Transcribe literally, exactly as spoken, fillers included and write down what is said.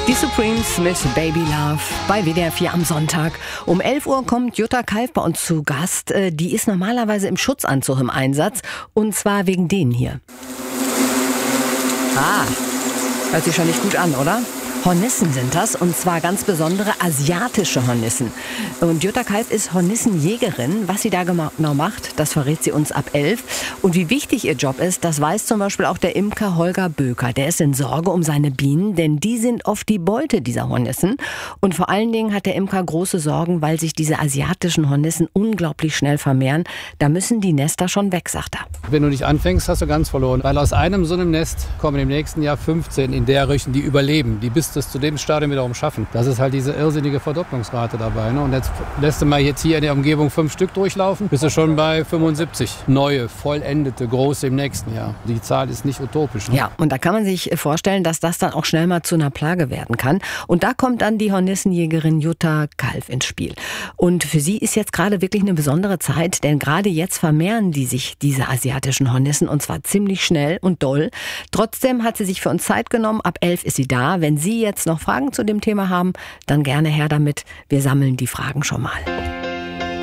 Die Supremes mit Baby Love bei W D R vier am Sonntag. Um elf Uhr kommt Jutta Kalf bei uns zu Gast. Die ist normalerweise im Schutzanzug im Einsatz. Und zwar wegen denen hier. Ah, hört sich schon nicht gut an, oder? Hornissen sind das, und zwar ganz besondere asiatische Hornissen. Und Jutta Kalf ist Hornissenjägerin. Was sie da genau macht, das verrät sie uns ab elf. Und wie wichtig ihr Job ist, das weiß zum Beispiel auch der Imker Holger Böker. Der ist in Sorge um seine Bienen, denn die sind oft die Beute dieser Hornissen. Und vor allen Dingen hat der Imker große Sorgen, weil sich diese asiatischen Hornissen unglaublich schnell vermehren. Da müssen die Nester schon weg, sagt er. Wenn du nicht anfängst, hast du ganz verloren. Weil aus einem so einem Nest kommen im nächsten Jahr fünfzehn in der Richtung, die überleben. Die bis das zu dem Stadium wiederum schaffen. Das ist halt diese irrsinnige Verdopplungsrate dabei. Ne? Und jetzt lässt du mal jetzt hier in der Umgebung fünf Stück durchlaufen, bist du schon bei fünfundsiebzig neue, vollendete, große im nächsten Jahr. Die Zahl ist nicht utopisch. Ne? Ja, und da kann man sich vorstellen, dass das dann auch schnell mal zu einer Plage werden kann. Und da kommt dann die Hornissenjägerin Jutta Kalf ins Spiel. Und für sie ist jetzt gerade wirklich eine besondere Zeit, denn gerade jetzt vermehren die sich, diese asiatischen Hornissen, und zwar ziemlich schnell und doll. Trotzdem hat sie sich für uns Zeit genommen. Ab elf ist sie da. Wenn Sie jetzt noch Fragen zu dem Thema haben, dann gerne her damit. Wir sammeln die Fragen schon mal.